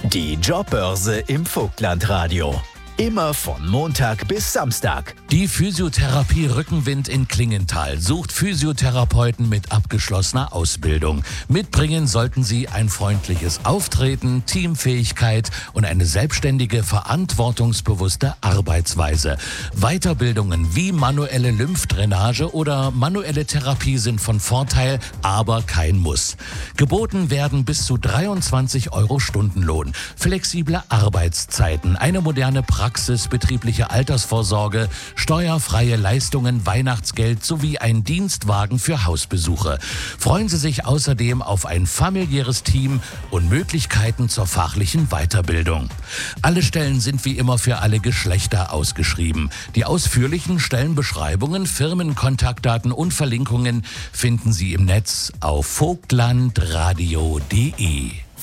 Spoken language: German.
Die Jobbörse im Vogtlandradio. Immer von Montag bis Samstag. Die Physiotherapie Rückenwind in Klingenthal sucht Physiotherapeuten mit abgeschlossener Ausbildung. Mitbringen sollten sie ein freundliches Auftreten, Teamfähigkeit und eine selbstständige, verantwortungsbewusste Arbeitsweise. Weiterbildungen wie manuelle Lymphdrainage oder manuelle Therapie sind von Vorteil, aber kein Muss. Geboten werden bis zu 23 € Stundenlohn, flexible Arbeitszeiten, eine moderne Praxis, betriebliche Altersvorsorge, steuerfreie Leistungen, Weihnachtsgeld sowie ein Dienstwagen für Hausbesuche. Freuen Sie sich außerdem auf ein familiäres Team und Möglichkeiten zur fachlichen Weiterbildung. Alle Stellen sind wie immer für alle Geschlechter ausgeschrieben. Die ausführlichen Stellenbeschreibungen, Firmenkontaktdaten und Verlinkungen finden Sie im Netz auf vogtlandradio.de.